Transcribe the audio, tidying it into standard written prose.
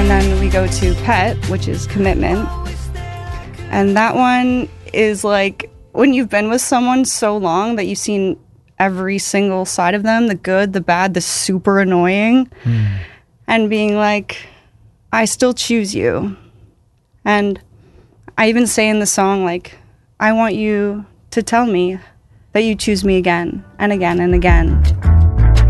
And then we go to Pet, which is commitment. And that one is like when you've been with someone so long that you've seen every single side of them, the good, the bad, the super annoying, and being like, I still choose you. And I even say in the song, like, I want you to tell me that you choose me again and again and again.